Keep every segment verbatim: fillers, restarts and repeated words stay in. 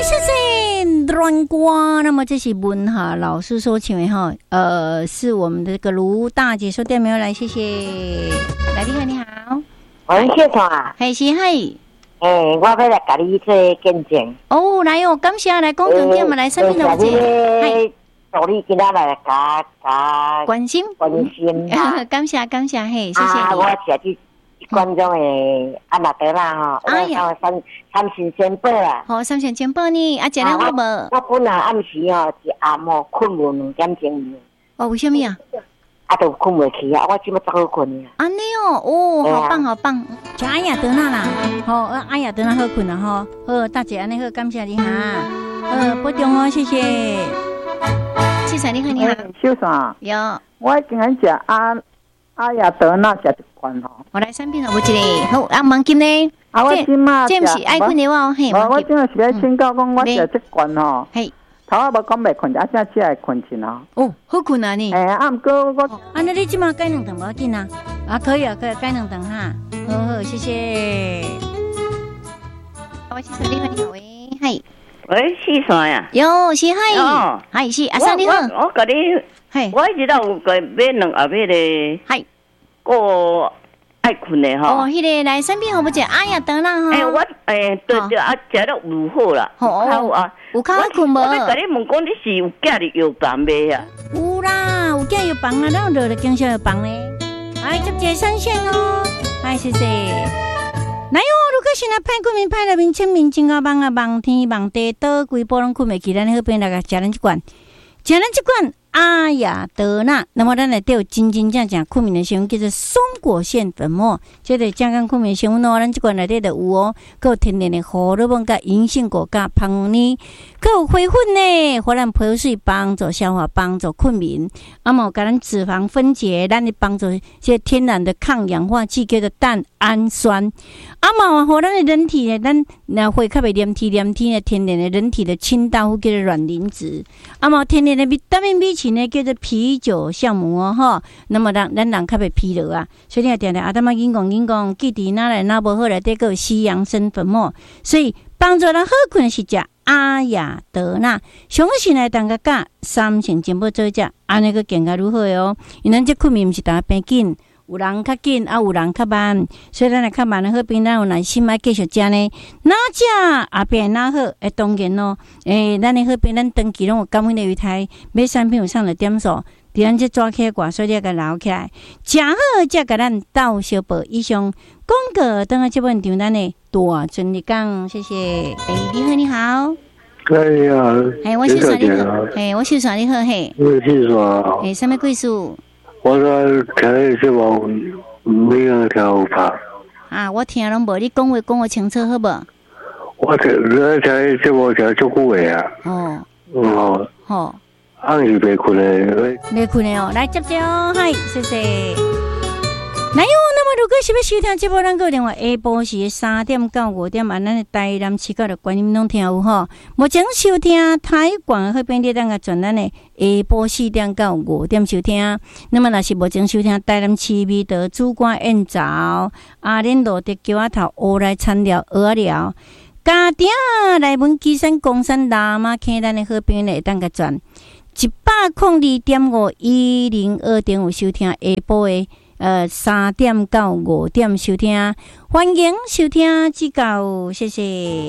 谢谢软瓜。那么这是文哈老师所请的哈，呃，是我们的这个卢大姐说电没有来，谢谢。来，你好，你好， 喂，谢总啊， 嘿是嘿， 诶，我要来甲你做见证。 哦，来哦，感谢来讲重点嘛，来上面老姐， 嘿，助你今仔来甲甲关心关心啊， 感谢感谢嘿，谢谢啊， 你。 我是去观众诶，安娜德啦吼， 哎呀， 三三神仙宝啦， 好，三神仙宝呢，啊，食了好无？ 我本来暗时吼是暗晡困无两点钟， 哦，为什么啊？ 啊，都困袂起啊，我即么早好困啊。 安尼哦，哦，好棒好棒，叫阿雅德娜啦，好，阿雅德娜好困了哈，好，大姐安尼好，感谢你哈，呃，保重哦，谢谢。谢谢你好，你好， 秀爽， 有， 我今日食阿阿雅德娜食一罐吼。 我来产品好无一个，好，啊，黄金呢？ 啊，我即马这不是爱困的我，嘿， 我我今日是要请教讲，我食这罐吼， 嘿， 头仔无讲袂困，啊，现在只会困去咯。 哦，好困啊你？ 哎，啊，毋过我， 啊，那你即马改两顿无要紧啊？啊，可以啊，可以改两顿哈，好好，谢谢。我谢谢你好，你好喂，嘿。 喂，四线呀？ 有是嗨， 哦， 嗨是阿三你好， 我我甲你， 嘿， 我知道有个买两盒迄个， 嗨， 个爱困的吼。 哦，迄个来产品好不食？哎呀，等啦哈。 哎，我哎对对啊，食了有好啦。 好啊，有较好困无？ 我甲你问讲，你是有寄入药房买啊？ 有啦，有寄药房啦，咱落来经销药房咧。哎，接接三线哦，哎，谢谢。来哦，如果是那派困眠派来面清明真啊梦啊梦天梦地倒规波拢困袂起，咱好边来个食咱一罐，食咱一罐阿雅德纳。那么咱内底有真真正正困眠的成分，叫做松果腺粉末，这个健康困眠成分哦，咱一罐内底就有哦，还有天然的荷尔蒙甲银杏果甲芳呢，还有花粉呢，互咱排水帮助消化，帮助困眠。啊么甲咱脂肪分解，咱的帮助这天然的抗氧化剂叫做蛋氨酸。啊嘛，互咱的人体呢，咱那会较袂黏体黏体呢，天然的人体的清道夫叫做卵磷脂。啊嘛，天然的维他命 B 群呢，叫做啤酒酵母哦吼。那么咱咱人较袂疲劳啊，所以你要定定啊，他妈紧讲紧讲，记伫哪来哪无好来，得个西洋参粉末，所以帮助咱好困是食阿雅德纳。上个是来当个甲三成全部做食，安尼个健康如何哦？因咱这困眠毋是大变紧。有人较紧，啊有人较慢，所以咱来较慢的好病，咱有耐心爱继续食呢。哪食也变哪好？诶，当然咯，诶，咱的好病，咱长期拢有感染的鱼台，买产品有上了点数，伫咱这抓起挂，所以甲留起来，食好才甲咱斗小报。以上广告等下这本场咱的大顺利讲，谢谢。诶，你好，你好。 哎呀， 嘿，我是啥你好？嘿，我是啥你好？嘿， 我是啥？ 嘿，什么贵数？ 我说听是无没有听法啊，我听拢无，你讲话讲我清楚好无？ 我听我听是无听足久的啊。 哦， 哦， 好， 暗时袂困的， 袂困的哦，来接接哦，嗨，谢谢。来哟，那么如果是要收听节目，咱个电话下晡是三点到五点，啊，咱的台南市角的观音拢听有吼。目前收听台广迄边，你当个转咱的下晡四点到五点收听。那么若是目前收听台南市美德主管燕巢、阿莲路的桥仔头、乌来餐寮、鹅寮、家庭内门基山、公山、喇嘛坑，咱的好朋友会当个转一百零二点五一零二点五收听下晡的。呃，三点到五点收听，欢迎收听指教，谢谢。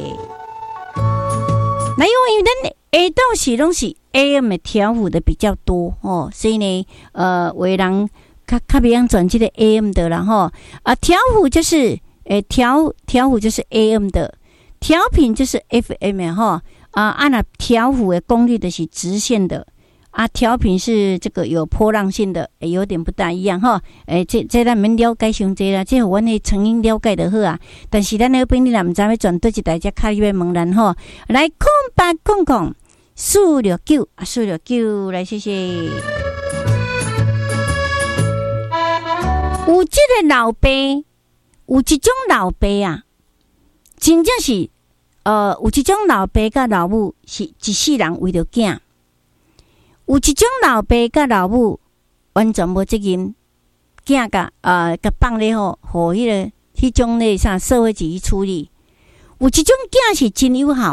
那因为咱下昼时拢是 A M 的调幅的比较多哦，所以呢，呃，有的人较较别样转这个 A M 的啦吼啊，调幅就是诶调调幅就是 A M 的，调频就是 F M 的吼啊，按那调幅的功率的是直线的。啊，调频是这个有波浪性的，欸、有点不大一样哈。诶、欸，这这咱免了解伤济啦，这互阮的成因了解就好啊。但是咱那边你若毋知要转对一台，才卡入要问咱吼。来，空八空空四六九啊，四六九来，谢谢。有这个老爸，有一种老爸啊，真正是呃，有一种老爸甲老母是一世人为着囝。有一种老爸甲老母完全无责任，囝甲呃甲放咧吼，互迄个迄种咧啥社会主义处理。有一种囝是真友好，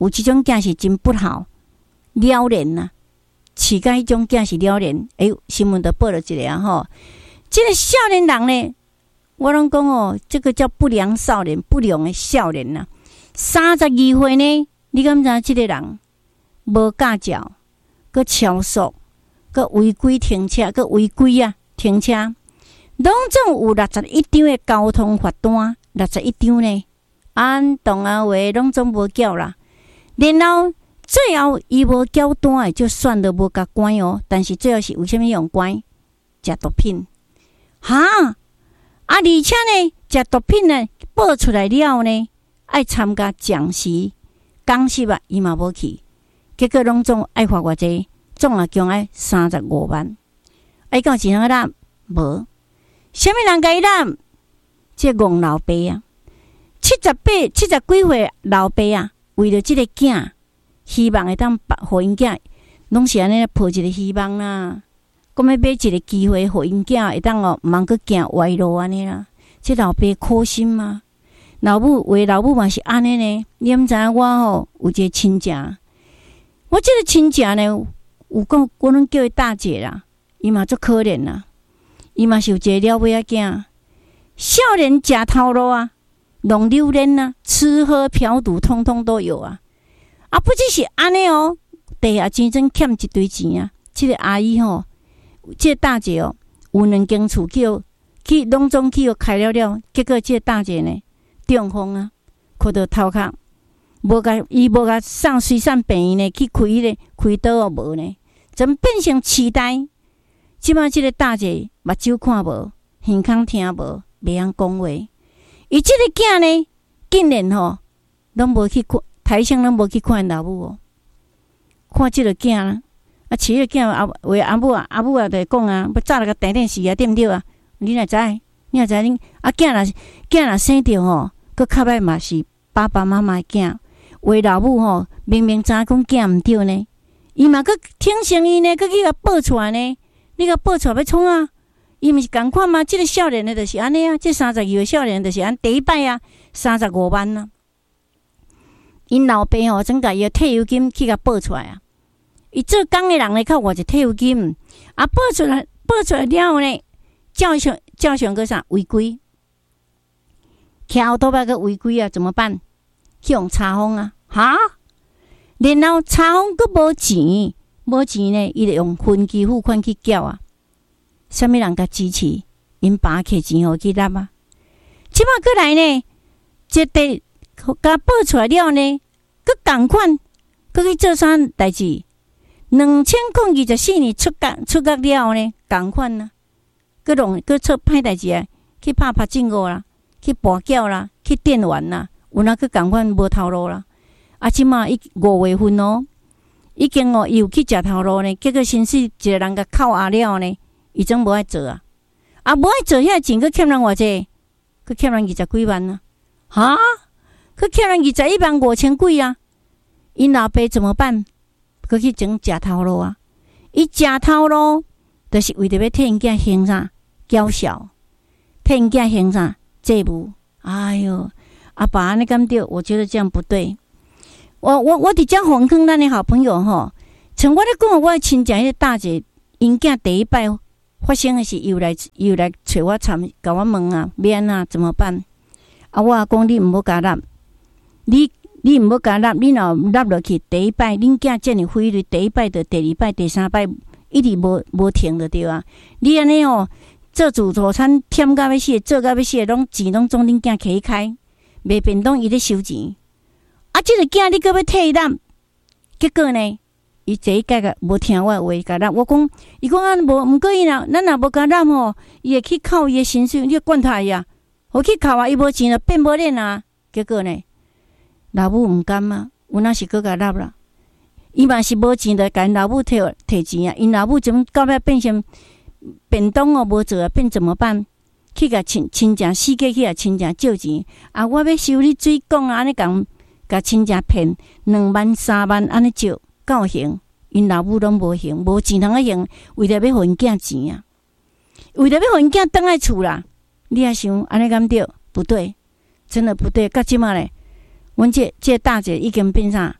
有即种囝是真不好，了然呐、啊，饲甲迄种囝是了然。哎、欸，新闻都报了一个啊吼，即、这个少年人呢，我拢讲哦，这个叫不良少年，不良的少年呐、啊。三十二岁呢，你敢知即个人无驾照，佮超速，佮违规停车，佮违规啊停车，拢总有六十一张的交通罚单，六十一张呢。按同啊话拢总无缴啦，然后最后伊无缴单的就算了，无甲关哦。但是最后是为虾米用关？食毒品，哈啊！而且呢，食毒品呢报出来了呢，爱参加讲习讲习啊，伊嘛无去，结果拢总爱罚偌济，总啊共爱三十五万。爱到一人揽无？虾米人甲伊揽？这戆老爸啊！七十八、七十几岁老爸啊，为了即个囝，希望会当互因囝，拢是安尼抱一个希望啦。讲要买一个机会，互因囝会当哦，毋通去行歪路安尼啦。即老爸苦心嘛，老母为老母嘛是安尼呢。你毋知影我吼有一个亲戚，我即个亲戚呢，有讲我拢叫伊大姐啦，伊嘛足可怜啦，伊嘛是有一个了尾仔囝，少年食头路啊。弄榴莲啊，吃喝嫖赌，通通都有啊！啊，不只是安尼哦，地下钱真欠一堆钱啊！这个阿姨吼，这个大姐哦，有两间厝叫去拢总去哦开了了，结果这个大姐呢中风啊，哭到头壳，无甲伊无甲送水产病院呢去开咧开刀哦无呢，怎变成痴呆？即摆这个大姐目睭看无，耳孔听无，袂晓讲话。伊即个囝呢，竟然吼拢无去看，台上拢无去看老母哦。看即个囝啦，啊，饲个囝阿为阿母啊，阿母啊，就讲啊，要早来甲定定死啊，对毋对啊？你若知，你若知恁啊囝若囝若生着吼，佮较歹嘛是爸爸妈妈的囝，为老母吼，明明知影讲囝毋对呢，伊嘛佮挺身伊呢，佮去甲抱出来呢，你甲抱出来要创啊？伊毋是共款吗？即、这个少年的就是安尼啊，即三十二岁少年就是安第一摆啊，三十五万啊。因老爸吼，总甲伊退休金去甲报出来啊。伊做工的人咧，靠偌一退休金，啊报出来，报出来了后呢，照常照常个啥违规，骑后头摆个违规啊，怎么办？去用查封啊，哈？然后查封佫无钱，无钱呢，伊就用分期付款去缴啊。啥物人甲支持？因爸摕钱互去揽啊！即摆过来呢，这地甲报出来了呢，佮共款，佮去做啥代志？两千零二十四年出国出国了后呢，共款啊，佮弄佮做歹代志啊，去拍拍政务啦，去跋筊啦，去电玩啦，有哪佮共款无头路啦？啊，即摆伊五月份哦，已经哦，伊有去食头路呢，结果先是一个人甲扣押了呢。伊总无爱做啊，啊无爱做遐钱，佮欠人偌济，佮欠人二十几万啊，哈，佮欠人二十一万五千几啊。因老爸怎么办？佮去整食头路啊！伊食头路，就是为着要替因囝还啥缴销，替因囝还啥债务。哎哟，阿爸安尼敢对？我觉得这样不对。我我我伫遮红坑咱的好朋友吼，像我咧讲，我亲戚迄个大姐，因囝第一摆。发生的是又来又来找我参，甲我问啊，要安怎怎么办？啊，我也讲你毋好甲揽，你你毋好甲揽，你若揽落去，第一摆恁囝遮尔费率，第一摆到第二摆、第三摆，一直无无停就对啊。你安尼哦，做自助餐忝到要死，做到要死，拢钱拢总恁囝起开，卖便当伊咧收钱。啊，即、这个囝你搁要替伊揽，结果呢？伊坐一改个无听我话，甲揽。我讲，伊讲啊，无毋过伊若咱若无甲揽吼，伊会去扣伊诶薪水，你管他伊啊，互去扣啊，伊无钱就变无脸啊。结果呢，老母毋甘啊，有哪是搁甲揽啦？伊嘛是无钱，就甲因老母摕摕钱啊。因老母怎到尾变成便当哦无做啊，变怎么办？去甲亲亲戚四界去甲亲戚借钱啊！我要收你水管啊，安尼共甲亲戚骗两万三万安尼借。够行，因老母拢无行，无钱通啊行，为着要互因囝钱啊，为着要互因囝倒来厝啦。你也想安尼敢对？不对，真的不对。到即马咧，阮这这大姐已经变啥？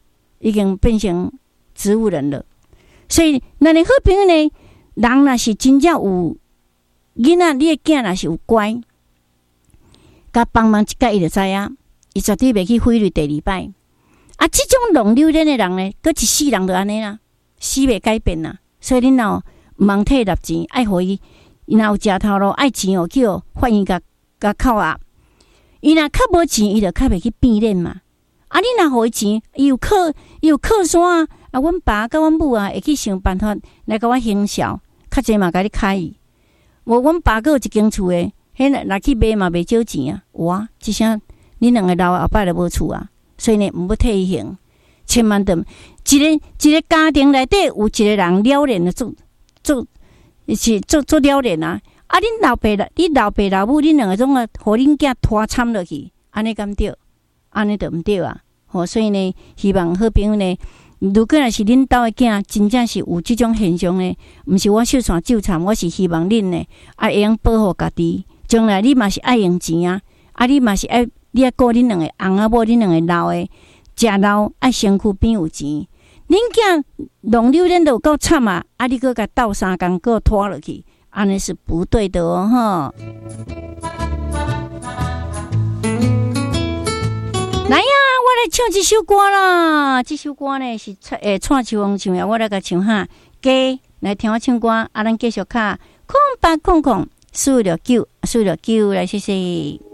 已经变成植物人了。所以，咱的好朋友呢，人若是真正有囡仔，你的囝若是有乖，甲帮忙一届，伊就知影，伊绝对袂去毁了第二摆。啊，即种弄榴莲的人呢，搁一世人就安尼啦，死袂改变啦。所以恁若毋通摕纳钱，爱互伊，伊若有食头路，爱钱哦，叫发现甲甲扣押。伊若较无钱，伊就较袂去变脸嘛。啊，你若互伊钱，伊有靠，伊有靠山啊。啊，阮爸甲阮母啊，会去想办法来甲我行销，较济嘛，甲你开伊。无，阮爸阁有一间厝诶，迄若去买嘛，袂少钱啊。有啊，即声恁两个老后摆就无厝啊。所以呢，毋要替伊行，千万得一个一个家庭内底有一个人了然的做做是做做了然啊！啊，恁老爸啦，你老爸老母，恁两个种啊，互恁囝拖惨落去，安尼敢对？安尼就毋对啊！吼，所以呢，希望好朋友呢，如果若是恁兜的囝真正是有即种现象呢，毋是我秀传纠缠，我是希望恁呢，啊会用保护家己，将来你嘛是爱用钱啊，啊你嘛是爱。你爱顾恁两个翁仔某，恁两个老诶，食老爱身躯边有钱。恁囝弄榴莲都有够惨啊！啊，你搁甲斗三工，搁拖落去，安尼是不对的哦，吼。来呀，我来唱这首歌啦！这首歌呢是诶蔡秋凤唱的，我来甲唱哈。加来听我唱歌，啊，咱继续卡空八空空四六九四六九来，谢谢。